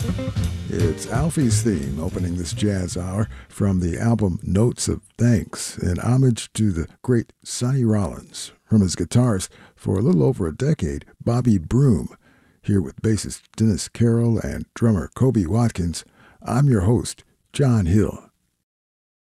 It's Alfie's theme opening this jazz hour from the album Notes of Thanks, in homage to the great Sonny Rollins. From his guitarist for a little over a decade, Bobby Broom. Here with bassist Dennis Carroll and drummer Kobe Watkins, I'm your host, John Hill.